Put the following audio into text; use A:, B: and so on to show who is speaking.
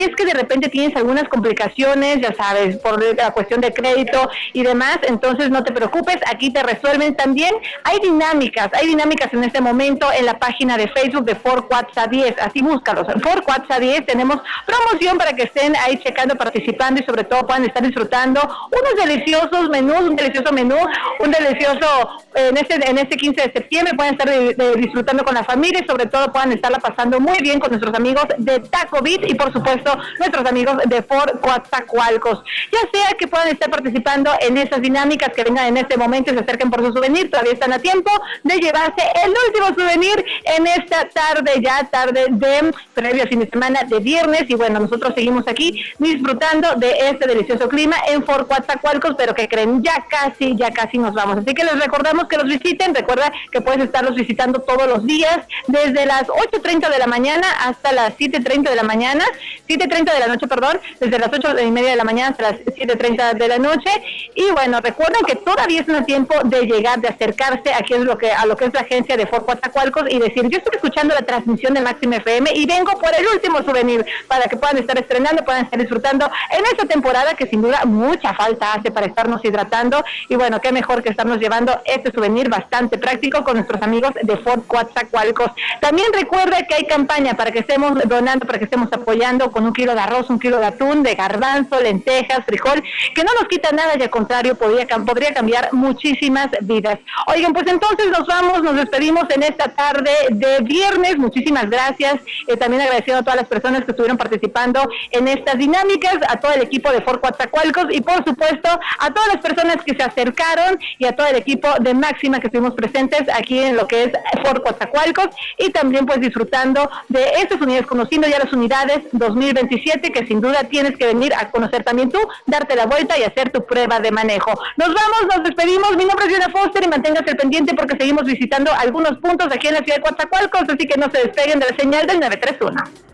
A: es que de repente tienes algunas complicaciones, ya sabes, por la cuestión de crédito y demás, entonces no te preocupes, aquí te resuelven también. Hay dinámicas en este momento en la página de Facebook de Ford Cuatza 10, así búscalos, Ford Cuatza 10, tenemos promoción para que estén ahí checando, participando y sobre todo puedan estar disfrutando unos deliciosos menús, un delicioso menú, un delicioso, en este 15 de septiembre pueden estar disfrutando con la familia y sobre todo puedan estarla pasando muy bien con nuestros amigos de Taco Beat y por supuesto nuestros amigos de Ford Coatzacoalcos. Ya sea que puedan estar participando en esas dinámicas que vengan en este momento y se acerquen por su souvenir, todavía están a tiempo de llevarse el último souvenir en esta tarde de previo fin de semana de viernes y bueno, nosotros seguimos aquí disfrutando de este delicioso clima en Ford Coatzacoalcos, pero que creen, ya casi nos vamos, así que les recordamos que los visiten. Recuerda que puedes estarlos visitando todos los días desde las 8:30 de la mañana hasta las 7:30 de la mañana, 7:30 de la noche, perdón, desde las 8:30 de la mañana hasta las 7:30 de la noche. Y bueno, recuerden que todavía es un tiempo de llegar, de acercarse aquí a lo que es la agencia de Ford Coatzacoalcos y decir, yo estoy escuchando la transmisión de Máxima FM y vengo por el último souvenir para que puedan estar estrenando, puedan estar disfrutando en esta temporada que sin duda mucha falta hace para estarnos hidratando. Y bueno, qué mejor que estarnos llevando este souvenir bastante práctico con nuestros amigos de Ford Coatzacoalcos. También recuerda que hay campaña para que estemos donando, para que estemos apoyando con 1 kilo de arroz, 1 kilo de atún, de garbanzo, lentejas, frijol, que no nos quita nada y al contrario podría cambiar muchísimas vidas. Oigan, pues entonces nos vamos, nos despedimos en esta tarde de viernes. Muchísimas gracias. También agradeciendo a todas las personas que estuvieron participando en estas dinámicas, a todo el equipo de Ford Coatzacoalcos y por supuesto a todas las personas que se acercaron y a todo el equipo de Máxima que estuvimos presentes aquí en lo que es Ford Coatzacoalcos y también pues disfrutando de estas unidades, conociendo ya las unidades 2027 que sin duda tienes que venir a conocer también tú, darte la vuelta y hacer tu prueba de manejo. Nos vamos, nos despedimos. Mi nombre es Diana Foster y manténgase al pendiente porque seguimos visitando algunos puntos aquí en la ciudad de Coatzacoalcos, así que no se despeguen de la señal del 931.